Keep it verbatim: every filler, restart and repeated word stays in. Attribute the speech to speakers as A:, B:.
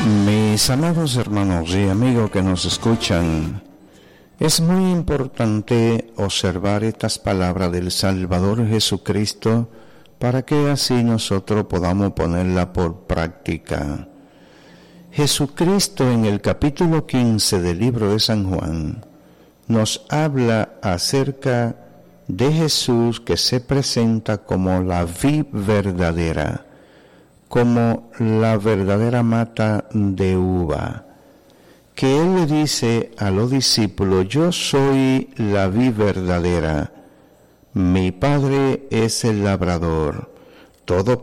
A: Mis amados hermanos y amigos que nos escuchan, es muy importante observar estas palabras del Salvador Jesucristo para que así nosotros podamos ponerla por práctica. Jesucristo en el capítulo quince del libro de San Juan nos habla acerca de Jesús que se presenta como la vid verdadera, como la verdadera mata de uva, que Él le dice a los discípulos: yo soy la vid verdadera, mi Padre es el labrador, todo